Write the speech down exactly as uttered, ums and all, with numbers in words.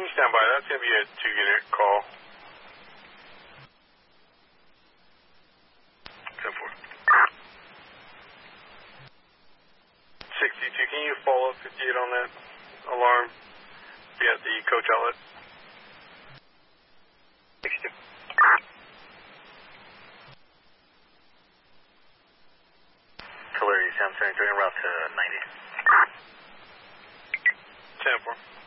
you stand by? That's going to be a two-unit call. ten four. sixty-two, can you follow fifty-eight on that alarm? Be at the coach outlet. sixty-two. Tulare seven seventy-three, en route to ninety. ten four.